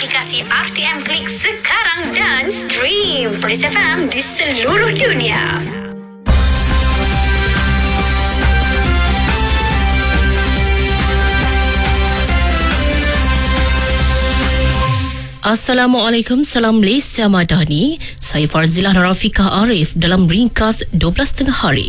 aplikasi RTM Klik sekarang dan stream Perlis FM di seluruh dunia. Assalamualaikum, salam Malaysia Madani. Saya Farzilah Rafiqah Arif dalam ringkas 12 tengah hari.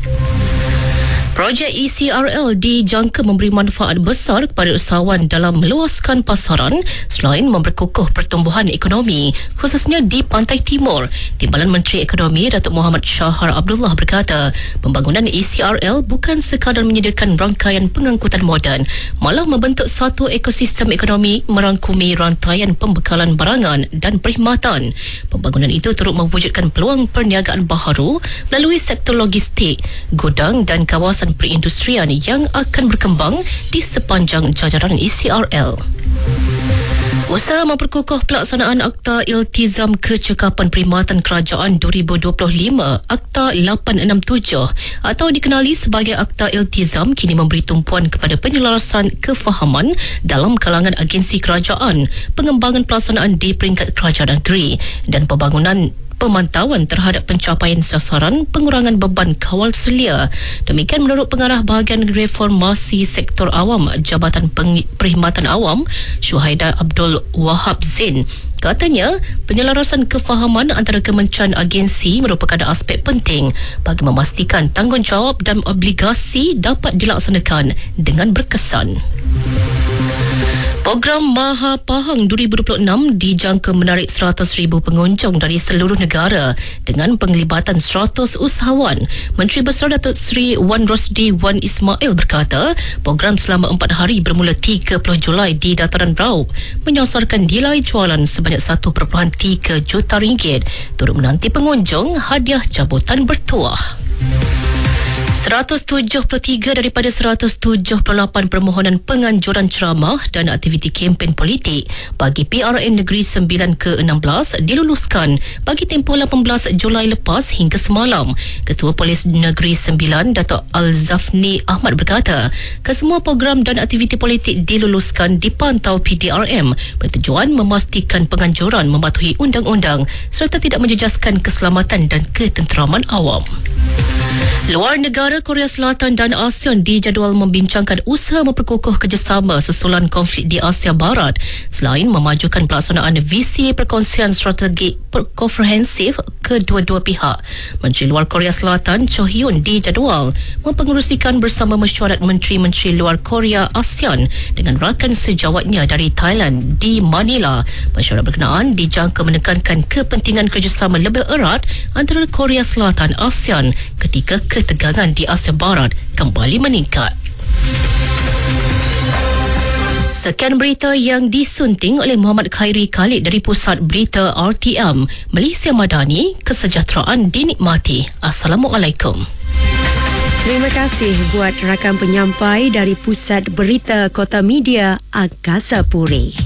Projek ECRL dijangka memberi manfaat besar kepada usahawan dalam meluaskan pasaran selain memperkukuh pertumbuhan ekonomi, khususnya di Pantai Timur. Timbalan Menteri Ekonomi Datuk Muhammad Shahar Abdullah berkata, pembangunan ECRL bukan sekadar menyediakan rangkaian pengangkutan moden, malah membentuk satu ekosistem ekonomi merangkumi rantaian pembekalan barangan dan perkhidmatan. Pembangunan itu turut mewujudkan peluang perniagaan baharu melalui sektor logistik, gudang dan kawasan perindustrian yang akan berkembang di sepanjang jajaran ECRL. Usaha memperkukuh pelaksanaan Akta Iltizam Kecekapan Perkhidmatan Kerajaan 2025 Akta 867 atau dikenali sebagai Akta Iltizam kini memberi tumpuan kepada penyelarasan kefahaman dalam kalangan agensi kerajaan, pengembangan pelaksanaan di peringkat kerajaan negeri dan pembangunan pemantauan terhadap pencapaian sasaran pengurangan beban kawal selia. Demikian menurut pengarah bahagian reformasi sektor awam Jabatan Perkhidmatan Awam Syuhaida Abdul Wahab Zain. Katanya, penyelarasan kefahaman antara kementerian agensi merupakan aspek penting bagi memastikan tanggungjawab dan obligasi dapat dilaksanakan dengan berkesan. Program Maha Pahang 2026 dijangka menarik 100,000 pengunjung dari seluruh negara dengan penglibatan 100 usahawan. Menteri Besar Datuk Seri Wan Rosdi Wan Ismail berkata, program selama 4 hari bermula 30 Julai di Dataran Raub menyasarkan nilai jualan sebanyak 1.3 juta ringgit, turut menanti pengunjung hadiah cabutan bertuah. 173 daripada 178 permohonan penganjuran ceramah dan aktiviti kempen politik bagi PRN Negeri Sembilan ke-16 diluluskan bagi tempoh 18 Julai lepas hingga semalam. Ketua Polis Negeri Sembilan, Datuk Al-Zafni Ahmad berkata, kesemua program dan aktiviti politik diluluskan dipantau PDRM bertujuan memastikan penganjuran mematuhi undang-undang serta tidak menjejaskan keselamatan dan ketenteraman awam. Luar negara, Korea Selatan dan ASEAN dijadual membincangkan usaha memperkukuh kerjasama susulan konflik di Asia Barat selain memajukan pelaksanaan visi perkongsian strategik komprehensif kedua-dua pihak. Menteri Luar Korea Selatan Cho Hyun dijadual mempengerusikan bersama mesyuarat Menteri-Menteri Luar Korea ASEAN dengan rakan sejawatnya dari Thailand di Manila. Mesyuarat berkenaan dijangka menekankan kepentingan kerjasama lebih erat antara Korea Selatan ASEAN ketika ketegangan di Asia Barat kembali meningkat. Sekian berita yang disunting oleh Muhammad Khairi Khalid dari Pusat Berita RTM. Malaysia Madani, kesejahteraan dinikmati. Assalamualaikum. Terima kasih buat rakan penyampai dari Pusat Berita Kota Media Angkasa Puri.